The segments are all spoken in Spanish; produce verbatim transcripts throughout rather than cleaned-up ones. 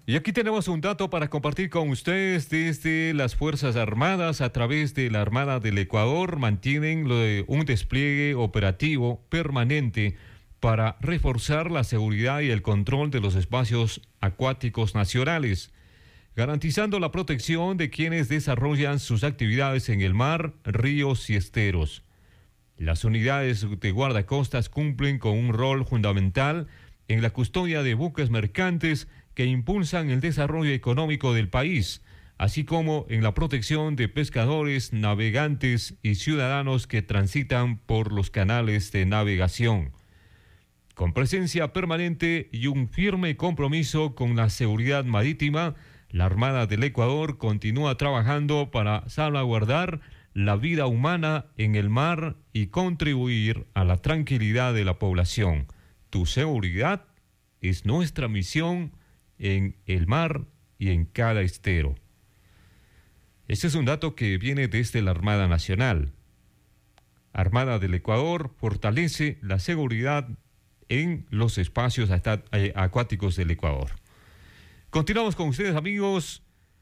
Y aquí tenemos un dato para compartir con ustedes desde las Fuerzas Armadas. A través de la Armada del Ecuador mantienen lo de un despliegue operativo permanente para reforzar la seguridad y el control de los espacios acuáticos nacionales, garantizando la protección de quienes desarrollan sus actividades en el mar, ríos y esteros. Las unidades de guardacostas cumplen con un rol fundamental en la custodia de buques mercantes que impulsan el desarrollo económico del país, así como en la protección de pescadores, navegantes y ciudadanos que transitan por los canales de navegación. Con presencia permanente y un firme compromiso con la seguridad marítima, la Armada del Ecuador continúa trabajando para salvaguardar la vida humana en el mar y contribuir a la tranquilidad de la población. Tu seguridad es nuestra misión en el mar y en cada estero. Este es un dato que viene desde la Armada Nacional. Armada del Ecuador fortalece la seguridad en los espacios acuáticos del Ecuador. Continuamos con ustedes, amigos.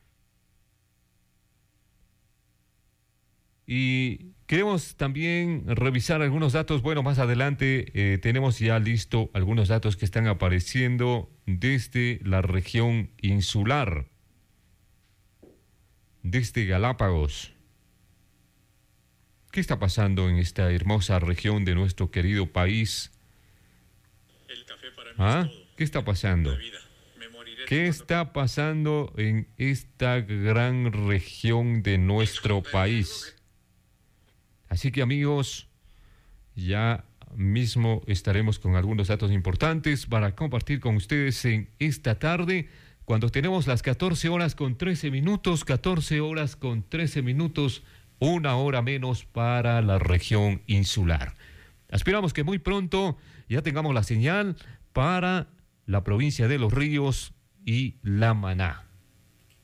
Y queremos también revisar algunos datos. Bueno, más adelante eh, tenemos ya listo algunos datos que están apareciendo desde la región insular, desde Galápagos. ¿Qué está pasando en esta hermosa región de nuestro querido país? El café para mí ¿Ah? es todo. ¿Qué está pasando? ¿Qué está pasando en esta gran región de nuestro país? Así que, amigos, ya mismo estaremos con algunos datos importantes para compartir con ustedes en esta tarde, cuando tenemos las catorce horas con trece minutos, catorce horas con trece minutos, una hora menos para la región insular. Aspiramos que muy pronto ya tengamos la señal para la provincia de Los Ríos y La Maná.